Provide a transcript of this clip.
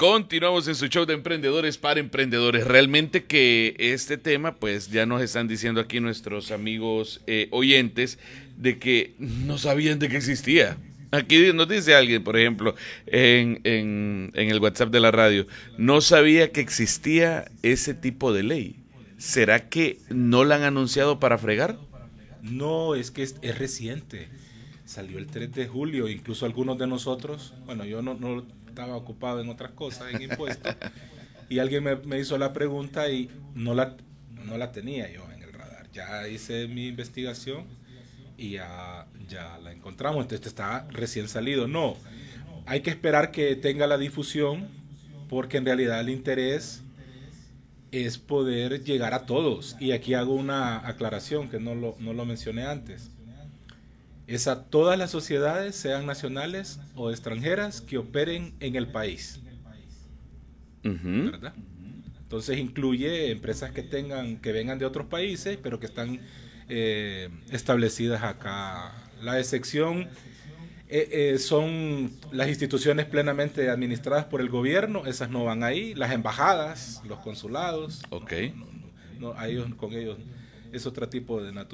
Continuamos en su show de emprendedores para emprendedores. Realmente que este tema, pues ya nos están diciendo aquí nuestros amigos oyentes de que no sabían de que existía. Aquí nos dice alguien, por ejemplo, en el WhatsApp de la radio, no sabía que existía ese tipo de ley. ¿Será que no la han anunciado para fregar? No, es que es reciente. Salió el 3 de julio, incluso algunos de nosotros, bueno, yo no estaba ocupado en otras cosas, en impuestos, y alguien me hizo la pregunta y no la tenía yo en el radar. Ya hice mi investigación y ya la encontramos, entonces está recién salido. No, hay que esperar que tenga la difusión, porque en realidad el interés es poder llegar a todos. Y aquí hago una aclaración que no lo mencioné antes. Es a todas las sociedades, sean nacionales o extranjeras, que operen en el país, Ujú. ¿verdad? Entonces incluye empresas que vengan de otros países, pero que están establecidas acá. La excepción son las instituciones plenamente administradas por el gobierno, esas no van ahí. Las embajadas, los consulados, Ok. no, a ellos, con ellos es otro tipo de naturaleza.